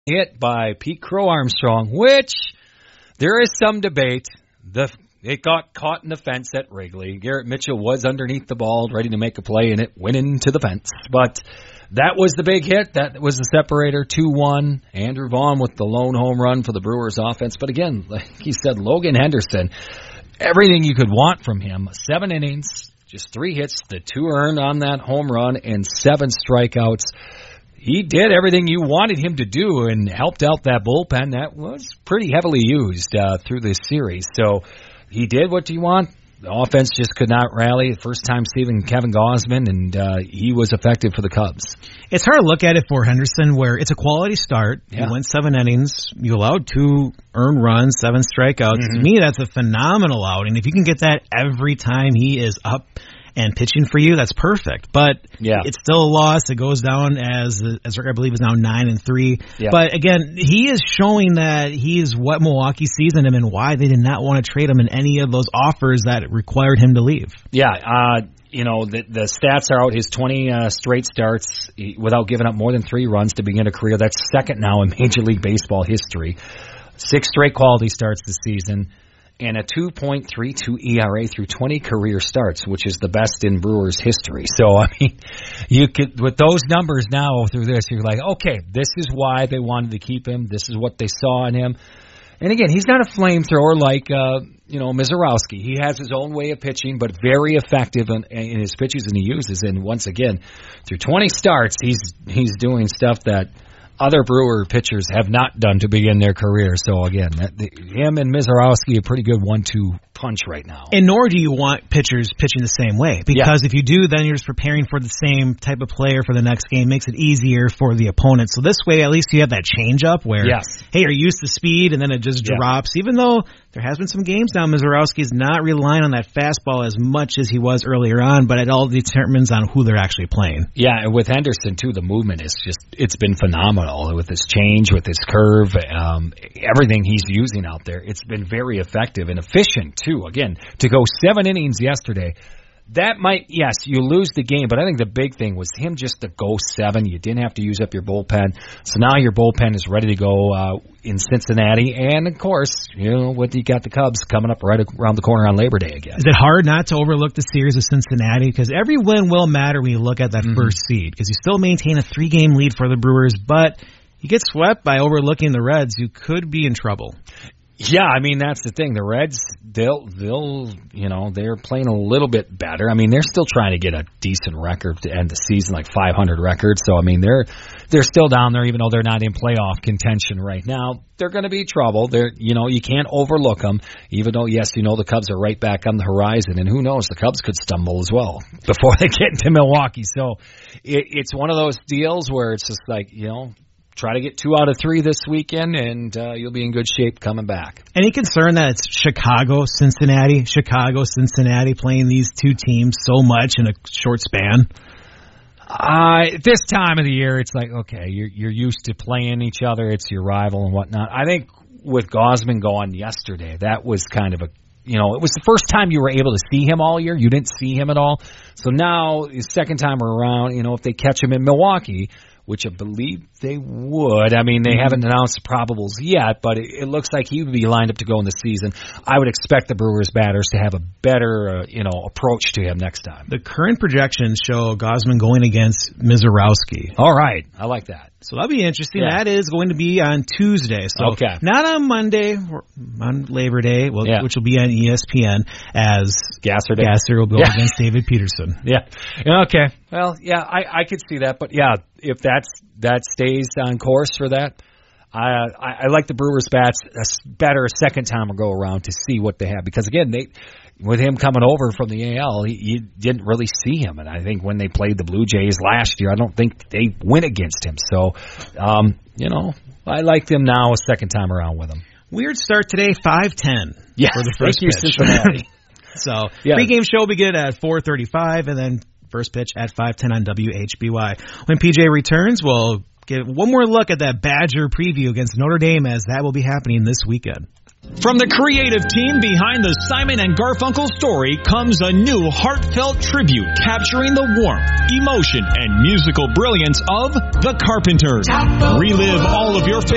hit by Pete Crow Armstrong, which there is some debate. It got caught in the fence at Wrigley. Garrett Mitchell was underneath the ball, ready to make a play, and it went into the fence. But that was the big hit. That was the separator, 2-1. Andrew Vaughn with the lone home run for the Brewers offense. But again, like he said, Logan Henderson, everything you could want from him. 7 innings, just 3 hits, the 2 earned on that home run, and 7 strikeouts. He did everything you wanted him to do and helped out that bullpen that was pretty heavily used through this series. So he did what you want. The offense just could not rally. First time seeing Kevin Gausman, and he was effective for the Cubs. It's hard to look at it for Henderson where it's a quality start. Yeah. You went 7 innings. You allowed 2 earned runs, 7 strikeouts. Mm-hmm. To me, that's a phenomenal outing. If you can get that every time he is up and pitching for you, that's perfect. But it's still a loss. It goes down as I believe is now 9-3. Yeah. But again, he is showing that he is what Milwaukee sees in him and why they did not want to trade him in any of those offers that required him to leave. Yeah, the stats are out. His 20 straight starts without giving up more than 3 runs to begin a career. That's second now in Major League Baseball history. 6 straight quality starts this season. And a 2.32 ERA through 20 career starts, which is the best in Brewers history. So, I mean, you could, with those numbers now through this, you're like, okay, this is why they wanted to keep him. This is what they saw in him. And again, he's not a flamethrower like, Mizorowski. He has his own way of pitching, but very effective in his pitches and he uses. And once again, through 20 starts, he's doing stuff that other Brewer pitchers have not done to begin their career. So, again, him and Mizorowski a pretty good 1-2 punch right now. And nor do you want pitchers pitching the same way. Because if you do, then you're just preparing for the same type of player for the next game. Makes it easier for the opponent. So this way, at least you have that change-up where, hey, you're used to speed, and then it just drops. Even though there has been some games now, Mizorowski's not relying on that fastball as much as he was earlier on, but it all determines on who they're actually playing. Yeah, and with Henderson, too, the movement is it's been phenomenal with his change, with his curve, everything he's using out there. It's been very effective and efficient, too. Again, to go 7 innings yesterday, that might, you lose the game, but I think the big thing was him just to go 7. You didn't have to use up your bullpen. So now your bullpen is ready to go in Cincinnati. And, of course, you got the Cubs coming up right around the corner on Labor Day again. Is it hard not to overlook the series of Cincinnati? Because every win will matter when you look at that first seed. Because you still maintain a 3-game lead for the Brewers, but you get swept by overlooking the Reds, you could be in trouble. Yeah, I mean, that's the thing. The Reds, they're playing a little bit better. I mean, they're still trying to get a decent record to end the season, like 500 records. So, I mean, they're still down there, even though they're not in playoff contention right now. They're going to be trouble. You can't overlook them, even though, the Cubs are right back on the horizon. And who knows, the Cubs could stumble as well before they get into Milwaukee. So, it's one of those deals where it's just like, try to get 2 out of 3 this weekend, and you'll be in good shape coming back. Any concern that it's Chicago, Cincinnati playing these 2 teams so much in a short span? This time of the year, it's like, okay, you're used to playing each other. It's your rival and whatnot. I think with Gausman gone yesterday, that was kind of it was the first time you were able to see him all year. You didn't see him at all. So now, the second time around, if they catch him in Milwaukee, which I believe they would. I mean, they haven't announced probables yet, but it looks like he would be lined up to go in the season. I would expect the Brewers batters to have a better, approach to him next time. The current projections show Gausman going against Mizorowski. All right. I like that. So that'll be interesting. Yeah. That is going to be on Tuesday. So not on Monday, on Labor Day, which will be on ESPN, as Gasser will go against David Peterson. Yeah. Okay. Well, I could see that. But, if that stays on course for that, I like the Brewers bats better a second time go around to see what they have. Because, again, with him coming over from the AL, you didn't really see him. And I think when they played the Blue Jays last year, I don't think they went against him. So, I like them now a second time around with him. Weird start today, 5:10 for the first pitch. Cincinnati. So, pregame show will begin at 4:35, and then first pitch at 5:10 on WHBY. When PJ returns, we'll get one more look at that Badger preview against Notre Dame, as that will be happening this weekend. From the creative team behind the Simon and Garfunkel story comes a new heartfelt tribute capturing the warmth, emotion, and musical brilliance of The Carpenters. Relive all of your